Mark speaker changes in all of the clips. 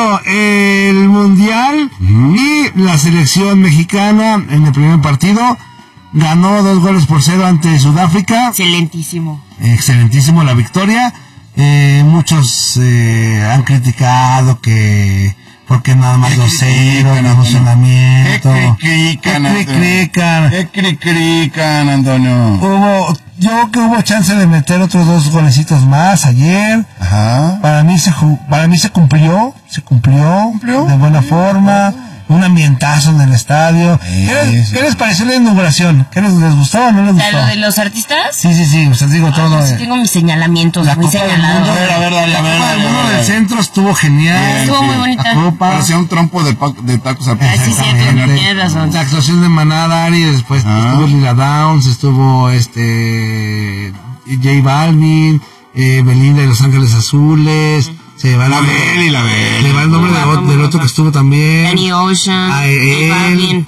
Speaker 1: bueno, el Mundial y la selección mexicana en el primer partido ganó 2-0 ante Sudáfrica.
Speaker 2: Excelentísimo
Speaker 1: la victoria. Muchos han criticado que porque nada más 2-0 en el funcionamiento.
Speaker 3: ¿Qué crican, Antonio?
Speaker 1: Hubo chance de meter otros 2 golecitos más ayer.
Speaker 3: Ajá.
Speaker 1: Para mí se cumplió de buena forma. Un ambientazo en el estadio. ¿Qué les pareció la inauguración? ¿Qué les gustó o no les gustó?
Speaker 2: ¿Lo de los artistas?
Speaker 1: Sí, o sea, digo todo.
Speaker 2: Sí, tengo mis señalamientos muy señalados.
Speaker 3: A ver.
Speaker 1: Uno del centro estuvo genial.
Speaker 2: Estuvo muy bonita.
Speaker 3: Parecía un trompo de tacos al
Speaker 2: Ah, sí, tienes razón.
Speaker 1: La actuación de Maná Dari, después estuvo Lila Downs, estuvo J Balvin, Belinda y Los Ángeles Azules. Se va
Speaker 3: la Bel.
Speaker 1: Le va el nombre del otro que estuvo también.
Speaker 2: Danny Ocean.
Speaker 1: A él.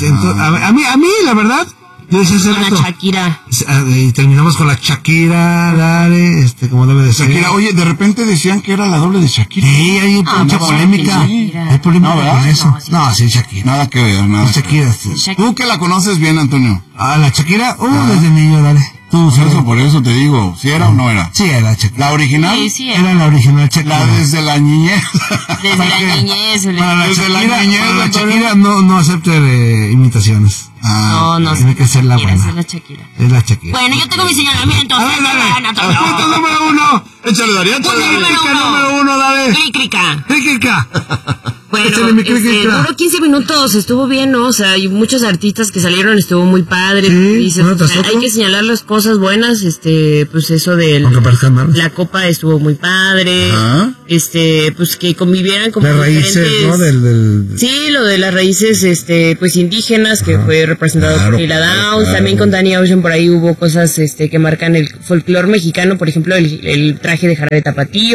Speaker 1: A mí, la verdad, yo decía hace rato.
Speaker 2: Con la Shakira.
Speaker 1: Y terminamos con la Shakira, dale, como debe de ser.
Speaker 3: Shakira, oye, de repente decían que era la doble de Shakira.
Speaker 1: Sí, hay mucha polémica. Hay polémica con eso. No, sí, Shakira.
Speaker 3: Nada que ver, nada.
Speaker 1: Shakira.
Speaker 3: Tú que la conoces bien, Antonio.
Speaker 1: La Shakira, desde niño, dale.
Speaker 3: Tú, por eso te digo, ¿sí era o no era?
Speaker 1: Sí, era Shakira.
Speaker 3: ¿La original?
Speaker 2: Sí,
Speaker 1: era la original Shakira.
Speaker 3: La desde la niñez.
Speaker 2: Desde la niñez.
Speaker 1: La Shakira no acepte imitaciones.
Speaker 2: No.
Speaker 1: Tiene que ser la buena.
Speaker 2: Es la Shakira.
Speaker 1: Es la Shakira.
Speaker 2: Bueno, yo tengo mis señalamientos.
Speaker 1: A ver, dale. Punto número 1.
Speaker 3: Échale, Darío.
Speaker 1: Número 1, dale.
Speaker 2: Crica. Bueno,
Speaker 1: duró
Speaker 2: 15 minutos, estuvo bien, ¿no? O sea, hay muchos artistas que salieron, estuvo muy padre.
Speaker 1: Sí,
Speaker 2: hay que señalar las cosas buenas, pues eso de la copa estuvo muy padre.
Speaker 3: Ajá.
Speaker 2: Pues que convivieran como
Speaker 1: las raíces, ¿no?
Speaker 2: Sí, lo de las raíces, pues indígenas, que fue representado por Lila Downs.
Speaker 3: Claro.
Speaker 2: También con Danny Ocean por ahí hubo cosas, que marcan el folclore mexicano, por ejemplo, el traje de jarabe tapatío,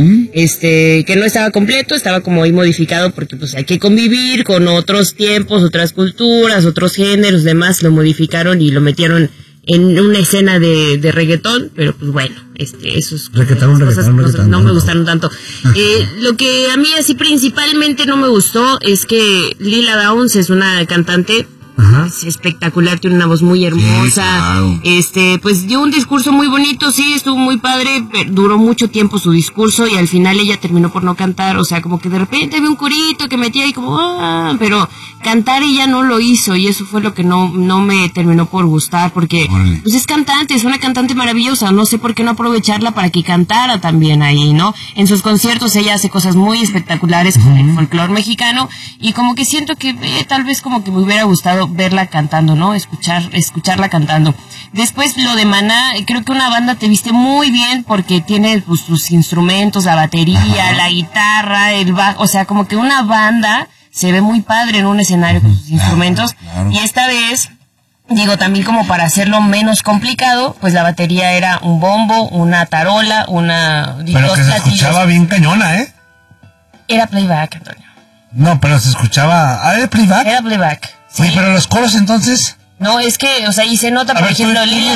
Speaker 2: que no estaba completo, estaba como ahí modificado porque pues hay que convivir con otros tiempos, otras culturas, otros géneros, demás, lo modificaron y lo metieron en una escena de reggaetón, pero pues bueno, esos cosas no me gustaron tanto. Lo que a mí así principalmente no me gustó es que Lila Downs es una cantante es espectacular, tiene una voz muy hermosa,
Speaker 3: sí, claro.
Speaker 2: Pues dio un discurso muy bonito, sí, estuvo muy padre, pero duró mucho tiempo su discurso y al final ella terminó por no cantar, o sea, como que de repente había un corito que metía ahí como, pero cantar ella no lo hizo y eso fue lo que no me terminó por gustar, porque pues es cantante, es una cantante maravillosa, no sé por qué no aprovecharla para que cantara también ahí, ¿no? En sus conciertos ella hace cosas muy espectaculares con el folclore mexicano y como que siento que tal vez como que me hubiera gustado verla cantando, ¿no? Escucharla cantando. Después lo de Maná, creo que una banda te viste muy bien porque tiene pues, sus instrumentos, la batería, la guitarra, el bajo, o sea, como que una banda se ve muy padre en un escenario con sus instrumentos. Claro. Y esta vez, digo, también como para hacerlo menos complicado, pues la batería era un bombo, una tarola,
Speaker 1: pero que se escuchaba bien cañona, ¿eh?
Speaker 2: Era playback, Antonio.
Speaker 1: No, pero se escuchaba... ¿era playback?
Speaker 2: Era playback. Sí.
Speaker 1: Oye, pero los coros entonces...
Speaker 2: No, es que, o sea, y se nota, por ejemplo, Lila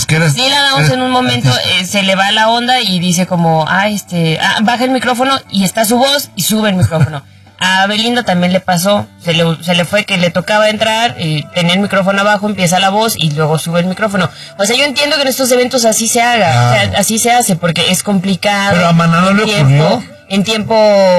Speaker 2: Downs en un momento se le va la onda y dice como, baja el micrófono y está su voz y sube el micrófono. A Belinda también le pasó, se le fue que le tocaba entrar y tenía el micrófono abajo, empieza la voz y luego sube el micrófono. O sea, yo entiendo que en estos eventos así se haga, o sea, así se hace porque es complicado.
Speaker 1: Pero a Maná no le ocurrió.
Speaker 2: En tiempo,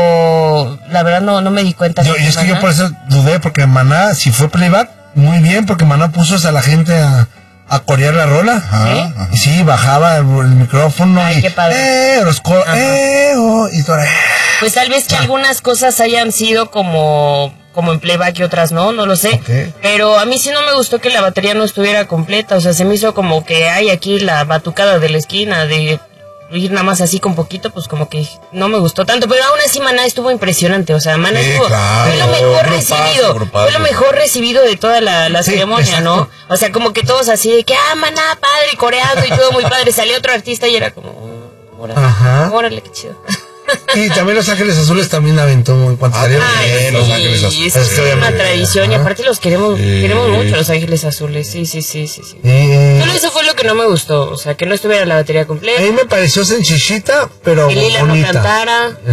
Speaker 2: la verdad no me di cuenta.
Speaker 1: Es que yo por eso dudé, porque Maná, si fue playback, muy bien, porque Maná puso a la gente a corear la rola.
Speaker 2: ¿Sí?
Speaker 1: Y sí, bajaba el micrófono.
Speaker 2: Ay, qué padre.
Speaker 1: Los coros, y todo.
Speaker 2: Pues tal vez que algunas cosas hayan sido como en playback y otras no lo sé.
Speaker 1: Okay.
Speaker 2: Pero a mí sí no me gustó que la batería no estuviera completa, o sea, se me hizo como que hay aquí la batucada de la esquina de ir nada más así con poquito, pues como que no me gustó tanto, pero aún así Maná estuvo impresionante, o sea, Maná estuvo, fue lo mejor recibido, fue lo mejor recibido de toda la ceremonia, exacto. ¿No? O sea, como que todos así de que, Maná, padre, coreando y todo muy padre, salió otro artista y era como, órale, qué chido.
Speaker 1: Y también Los Ángeles Azules también aventó en cuanto salieron.
Speaker 2: Los Ángeles Azules. Es una tradición y aparte los queremos mucho, Los Ángeles Azules. Sí. Solo eso fue lo que no me gustó, o sea, que no estuviera la batería completa.
Speaker 1: A mí me pareció sencillita, pero
Speaker 2: que Lila
Speaker 1: bonita.
Speaker 2: no cantara.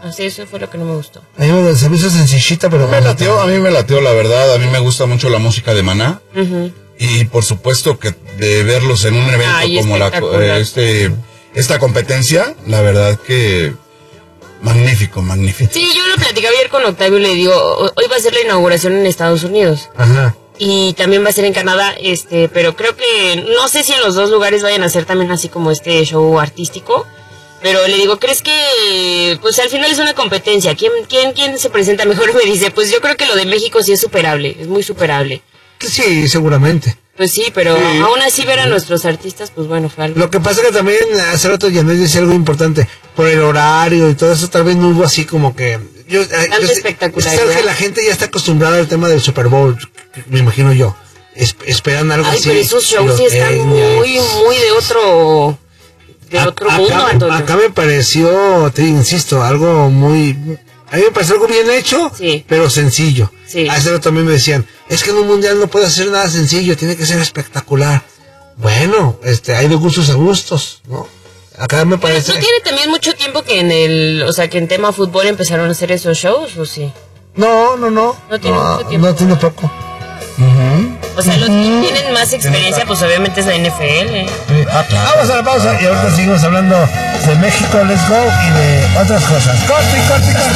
Speaker 2: Así, eso fue lo que no me gustó.
Speaker 1: A mí se me hizo sencillita, pero...
Speaker 3: A mí me lateó, la verdad. A mí me gusta mucho la música de Maná. Y por supuesto que de verlos en un evento como esta competencia, la verdad que magnífico.
Speaker 2: Sí, yo lo platicaba ayer con Octavio y le digo, hoy va a ser la inauguración en Estados Unidos.
Speaker 1: Ajá.
Speaker 2: Y también va a ser en Canadá, pero creo que, no sé si en los dos lugares vayan a hacer también así como este show artístico. Pero le digo, ¿crees que, pues al final es una competencia? ¿Quién se presenta mejor? Me dice, pues yo creo que lo de México sí es superable, es muy superable.
Speaker 1: Sí, seguramente.
Speaker 2: Pues sí, pero aún así ver a nuestros artistas, pues bueno, fue algo.
Speaker 1: Lo que pasa es que también hace rato Janet decía algo importante, por el horario y todo eso, tal vez no hubo así como que...
Speaker 2: Tanta espectacularidad.
Speaker 1: Es que la gente ya está acostumbrada al tema del Super Bowl, me imagino yo. Esperan algo así.
Speaker 2: Pero esos shows sí están muy de otro... mundo, Antonio.
Speaker 1: Acá me pareció, te insisto, algo muy... A mí me pareció algo bien hecho, pero sencillo.
Speaker 2: Sí.
Speaker 1: A ese rato también me decían, es que en un mundial no puede hacer nada sencillo, tiene que ser espectacular. Bueno, hay de gustos a gustos, ¿no? Acá me parece...
Speaker 2: ¿No tiene también mucho tiempo que que en tema fútbol empezaron a hacer esos shows, o sí?
Speaker 1: No.
Speaker 2: No tiene mucho tiempo.
Speaker 1: No tiene poco.
Speaker 2: O sea, los que tienen más experiencia, pues obviamente es la NFL.
Speaker 1: Vamos a la pausa y ahorita seguimos hablando de México, Let's Go y de otras cosas. Corte.